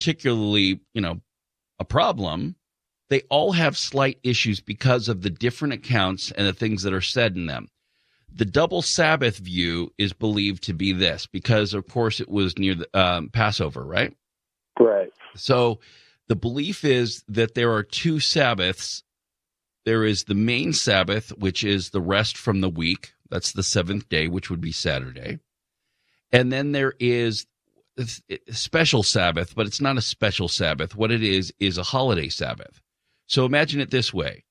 particularly, a problem. They all have slight issues because of the different accounts and the things that are said in them. The double Sabbath view is believed to be this because, of course, it was near the Passover, right? Right. So the belief is that there are two Sabbaths. There is the main Sabbath, which is the rest from the week. That's the seventh day, which would be Saturday. And then there is a special Sabbath, but it's not a special Sabbath. What it is a holiday Sabbath. So imagine it this way.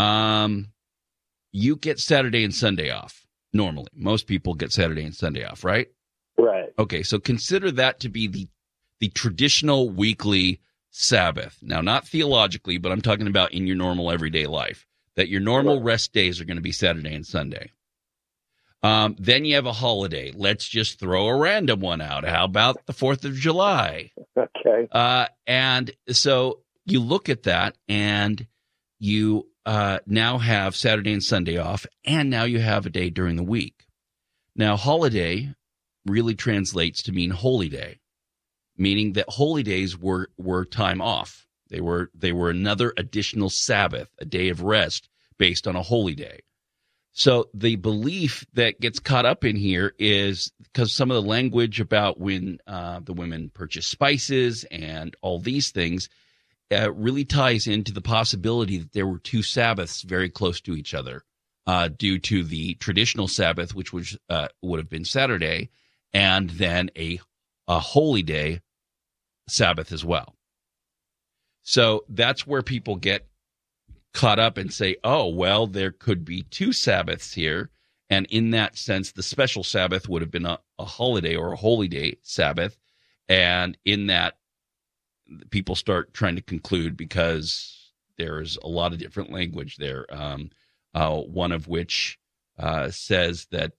You get Saturday and Sunday off normally. Most people get Saturday and Sunday off, right? Right. Okay, so consider that to be the traditional weekly Sabbath. Now, not theologically, but I'm talking about in your normal everyday life, that your normal rest days are going to be Saturday and Sunday. Then you have a holiday. Let's just throw a random one out. How about the 4th of July? Okay. And so you look at that, and you now have Saturday and Sunday off, and now you have a day during the week. Now, holiday really translates to mean holy day, meaning that holy days were time off. They were another additional Sabbath, a day of rest based on a holy day. So the belief that gets caught up in here is because some of the language about when the women purchase spices and all these things really ties into the possibility that there were two Sabbaths very close to each other due to the traditional Sabbath, which would have been Saturday, and then a holy day Sabbath as well. So that's where people get caught up and say, oh, well, there could be two Sabbaths here. And in that sense, the special Sabbath would have been a holiday or a holy day Sabbath. And in that, people start trying to conclude because there's a lot of different language there. One of which says that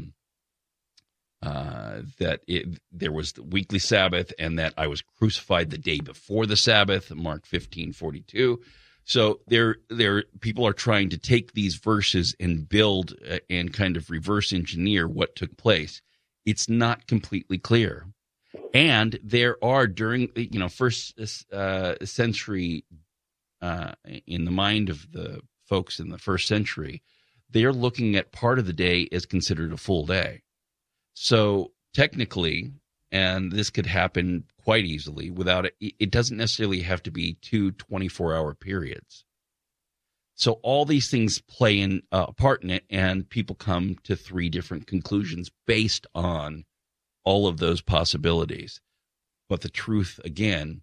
there was the weekly Sabbath and that I was crucified the day before the Sabbath, Mark 15:42. So there people are trying to take these verses and build and kind of reverse engineer what took place. It's not completely clear. And there are during first century in the mind of the folks in the first century, they're looking at part of the day as considered a full day. So technically, and this could happen quite easily without it doesn't necessarily have to be 2 24-hour periods. So all these things play in a part in it, and people come to 3 different conclusions based on all of those possibilities. But the truth, again,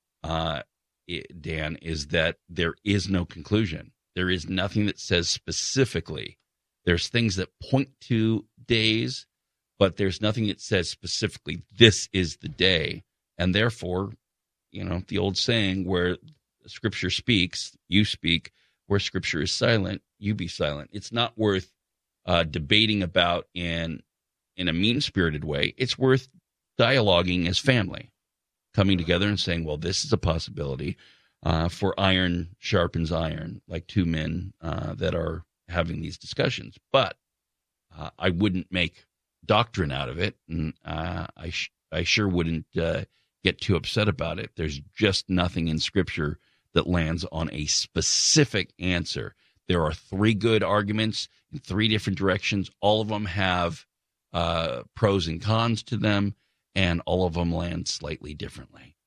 Dan, is that there is no conclusion. There is nothing that says specifically. There's things that point to days, but there's nothing that says specifically this is the day. And therefore, the old saying where Scripture speaks, you speak. Where Scripture is silent, you be silent. It's not worth debating about in a mean-spirited way. It's worth dialoguing as family, coming together and saying, well, this is a possibility, for iron sharpens iron, like two men that are having these discussions. But I wouldn't make doctrine out of it, and I sure wouldn't get too upset about it. There's just nothing in Scripture that lands on a specific answer. There are 3 good arguments in 3 different directions. All of them have pros and cons to them, and all of them land slightly differently.